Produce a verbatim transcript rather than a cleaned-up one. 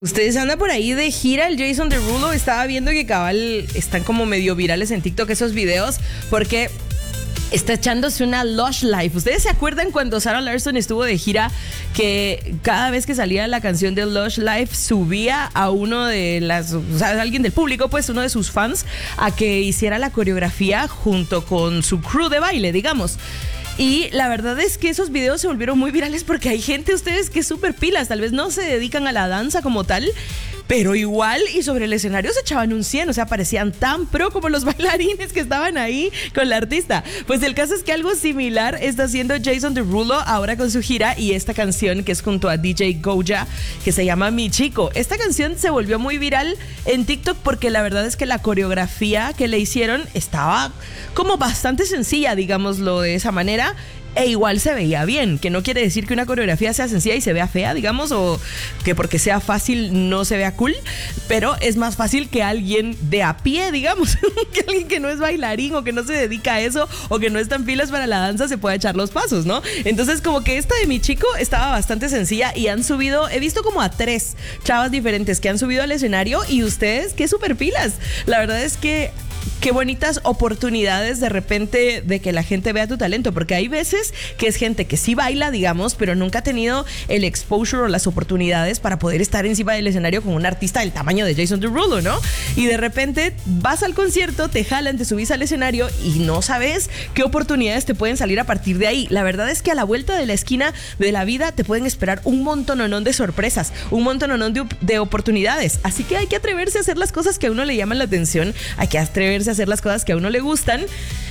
Ustedes andan por ahí de gira, el Jason Derulo. Estaba viendo que cabal están como medio virales en TikTok esos videos porque está echándose una Lush Life. ¿Ustedes se acuerdan cuando Sarah Larson estuvo de gira que cada vez que salía la canción de Lush Life subía a uno de las, o sea, alguien del público, pues uno de sus fans, a que hiciera la coreografía junto con su crew de baile, digamos? Y la verdad es que esos videos se volvieron muy virales porque hay gente, ustedes, que es súper pilas. Tal vez no se dedican a la danza como tal, pero igual y sobre el escenario se echaban un cien, o sea, parecían tan pro como los bailarines que estaban ahí con la artista. Pues el caso es que algo similar está haciendo Jason Derulo ahora con su gira y esta canción que es junto a D J Goja, que se llama Mi Chico. Esta canción se volvió muy viral en TikTok porque la verdad es que la coreografía que le hicieron estaba como bastante sencilla, digámoslo de esa manera, e igual se veía bien, que no quiere decir que una coreografía sea sencilla y se vea fea, digamos, o que porque sea fácil no se vea cool, pero es más fácil que alguien de a pie, digamos, que alguien que no es bailarín o que no se dedica a eso o que no está en filas para la danza se pueda echar los pasos, ¿no? Entonces como que esta de Mi Chico estaba bastante sencilla y han subido, he visto como a tres chavas diferentes que han subido al escenario y ustedes, qué super pilas. La verdad es que qué bonitas oportunidades de repente de que la gente vea tu talento, porque hay veces que es gente que sí baila, digamos, pero nunca ha tenido el exposure o las oportunidades para poder estar encima del escenario con un artista del tamaño de Jason Derulo, ¿no? Y de repente vas al concierto, te jalan, te subís al escenario y no sabes qué oportunidades te pueden salir a partir de ahí. La verdad es que a la vuelta de la esquina de la vida te pueden esperar un montononón de sorpresas, un montononón de, de oportunidades, así que hay que atreverse a hacer las cosas que a uno le llaman la atención, hay que atreverse a hacer las cosas que a uno le gustan